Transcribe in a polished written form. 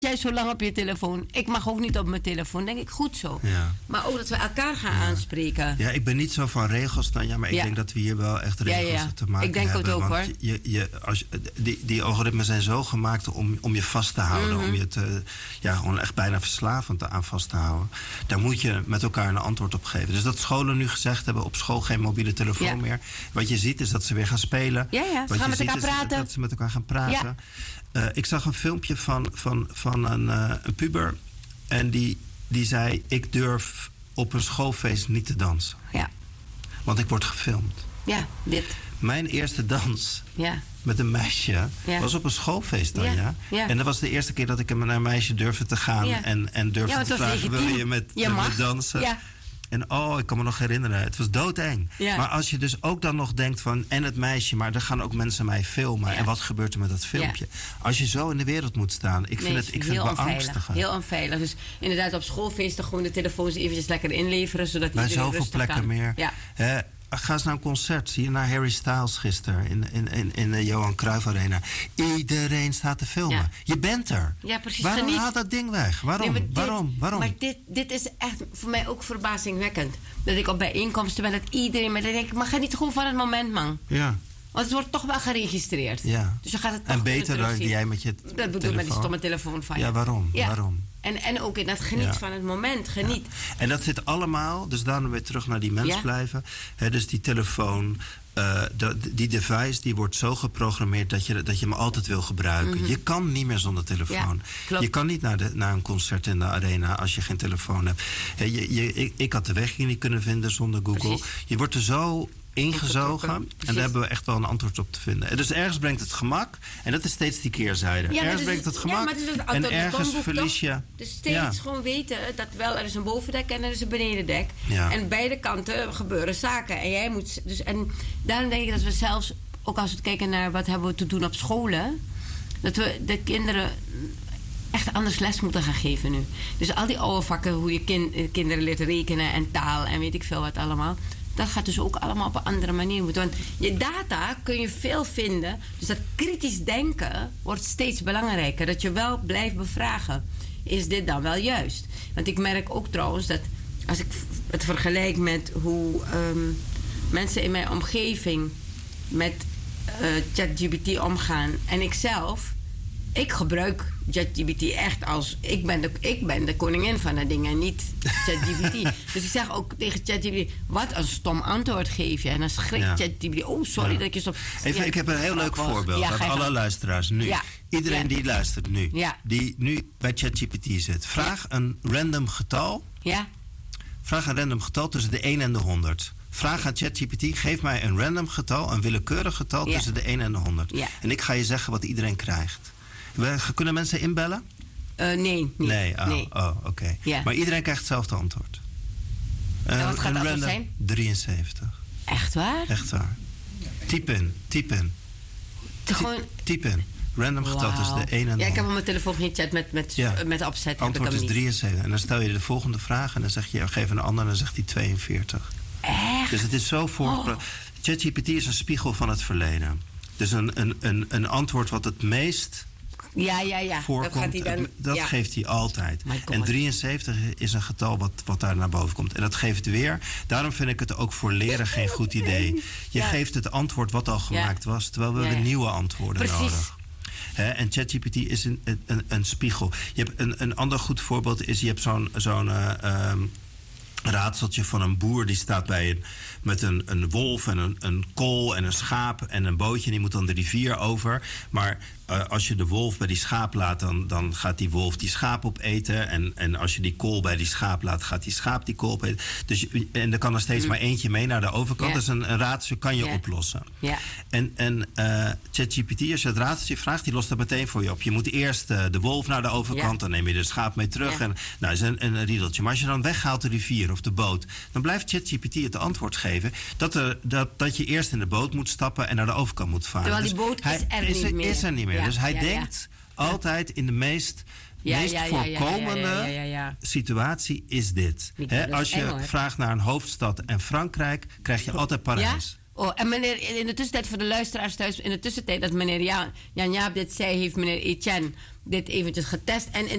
jij zo lang op je telefoon? Ik mag ook niet op mijn telefoon. Denk ik, goed zo. Ja. Maar ook dat we elkaar gaan aanspreken. Ja, ik ben niet zo van regels, Tanja, maar ik denk dat we hier wel echt regels te maken hebben. Ik denk het ook, hoor. Die algoritmen zijn zo gemaakt om je vast te houden. Om je te, gewoon echt bijna verslavend aan vast te houden. Daar moet je met elkaar een antwoord op geven. Dus dat scholen nu gezegd hebben, op school geen mobiele telefoon meer. Wat je ziet is dat ze weer gaan spelen. Ze gaan met elkaar praten. Dat ze met elkaar gaan praten. Ik zag een filmpje van een puber. En die zei, ik durf op een schoolfeest niet te dansen. Ja. Want ik word gefilmd. Ja, dit. Mijn eerste dans met een meisje was op een schoolfeest dan, En dat was de eerste keer dat ik naar een meisje durfde te gaan. En durfde te vragen, wil je met me dansen? Ja. En ik kan me nog herinneren, het was doodeng. Ja. Maar als je dus ook dan nog denkt van, en het meisje, maar er gaan ook mensen mij filmen. Ja. En wat gebeurt er met dat filmpje? Ja. Als je zo in de wereld moet staan, ik vind het beangstigend. Heel onveilig. Dus inderdaad op schoolfeesten gewoon de telefoons eventjes lekker inleveren, zodat bij iedereen zoveel plekken kan. meer. Ja. Ga eens naar een concert. Zie je naar Harry Styles gisteren in de Johan Cruijff Arena. Iedereen staat te filmen. Ja. Je bent er. Ja, precies. Waarom haalt dat ding weg? Waarom? Waarom? Maar dit is echt voor mij ook verbazingwekkend. Dat ik op bijeenkomsten ben, dat iedereen... Maar dan denk ik, maar ga niet gewoon van het moment, man. Ja. Want het wordt toch wel geregistreerd. Ja. Dus je gaat het toch en beter dan jij met je telefoon. Dat bedoel ik met die stomme telefoon van je. Ja, waarom? Ja. Waarom? En ook in dat geniet van het moment. Geniet. Ja. En dat zit allemaal, dus daarom weer terug naar die mens blijven. Dus die telefoon, die device, die wordt zo geprogrammeerd dat je hem altijd wil gebruiken. Je kan niet meer zonder telefoon. Ja, je kan niet naar een concert in de arena als je geen telefoon hebt. Ik had de weg hier niet kunnen vinden zonder Google. Precies. Je wordt er zo ingezogen. En daar hebben we echt wel een antwoord op te vinden. En dus ergens brengt het gemak. En dat is steeds die keerzijde. Ja, ergens brengt het gemak. Ja, en ergens verlies je. Dus steeds gewoon weten dat wel er is een bovendek en er is een benedendek. Ja. En beide kanten gebeuren zaken. En jij moet. Dus, en daarom denk ik dat we zelfs, ook als we kijken naar wat hebben we te doen op scholen, dat we de kinderen echt anders les moeten gaan geven nu. Dus al die oude vakken, hoe je kinderen leert rekenen en taal en weet ik veel wat allemaal. Dat gaat dus ook allemaal op een andere manier moeten. Want je data kun je veel vinden. Dus dat kritisch denken wordt steeds belangrijker. Dat je wel blijft bevragen. Is dit dan wel juist? Want ik merk ook trouwens dat, als ik het vergelijk met hoe mensen in mijn omgeving met ChatGPT omgaan. En ikzelf, ik gebruik ChatGPT echt als... Ik ben de koningin van dat ding en niet ChatGPT. Dus ik zeg ook tegen ChatGPT, wat een stom antwoord geef je. En dan schrikt ChatGPT, sorry dat je stop... Even, ik heb een heel leuk voorbeeld aan alle luisteraars nu. Ja. Iedereen die luistert nu, die nu bij ChatGPT zit. Vraag een random getal. Ja. Vraag een random getal tussen de 1 en de 100. Vraag aan ChatGPT, geef mij een random getal, een willekeurig getal tussen de 1 en de 100. Ja. En ik ga je zeggen wat iedereen krijgt. Kunnen mensen inbellen? Nee. Nee, oké. Yeah. Maar iedereen krijgt hetzelfde antwoord. En wat gaat dat zijn? 73. Echt waar? Echt waar. Typ in. Typ in. Random getal tussen de 1 en de 100. Ik heb op mijn telefoon geen chat met opzet. Antwoord is 73. En dan stel je de volgende vraag en dan zeg je, geef een ander en dan zegt hij 42. Echt? Dus het is zo ChatGPT is een spiegel van het verleden. Dus een antwoord wat het meest voorkomt, dat geeft hij altijd. En 73 is een getal wat daar naar boven komt. En dat geeft weer. Daarom vind ik het ook voor leren geen goed idee. Je geeft het antwoord wat al gemaakt was, terwijl we hebben nieuwe antwoorden nodig. En ChatGPT is een spiegel. Je hebt een ander goed voorbeeld is, je hebt zo'n raadseltje van een boer die staat met een wolf en een kool en een schaap en een bootje. En die moet dan de rivier over. Maar als je de wolf bij die schaap laat, dan gaat die wolf die schaap opeten. En als je die kool bij die schaap laat, gaat die schaap die kool opeten. Dus, en er kan er steeds maar eentje mee naar de overkant. Dus een raadsel kan je oplossen. En ChatGPT, als je het raadseltje vraagt, die lost dat meteen voor je op. Je moet eerst de wolf naar de overkant, dan neem je de schaap mee terug. En nou, is een riedeltje. Maar als je dan weghaalt de rivier of de boot, dan blijft ChatGPT het antwoord geven dat je eerst in de boot moet stappen en naar de overkant moet varen. Terwijl die boot is er niet meer. Dus hij denkt altijd in de meest voorkomende situatie is dit. Als je vraagt naar een hoofdstad en Frankrijk, krijg je altijd Parijs. Oh, en meneer, in de tussentijd voor de luisteraars thuis, in de tussentijd dat meneer Jan Jaap dit zei, heeft meneer Etienne dit eventjes getest. En in